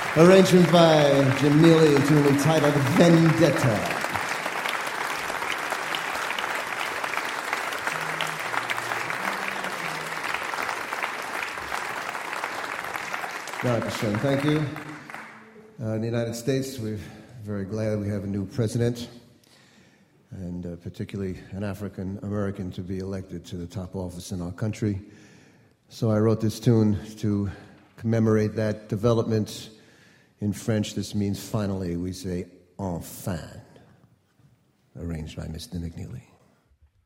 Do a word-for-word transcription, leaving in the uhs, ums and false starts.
Arrangement by Jim Neely, a tune entitled Vendetta. Dankeschön. Thank you. Uh, in the United States, we're very glad we have a new president, and uh, particularly an African American to be elected to the top office in our country. So I wrote this tune to commemorate that development. In French, this means finally. We say enfin, arranged by Mister Nick Neely.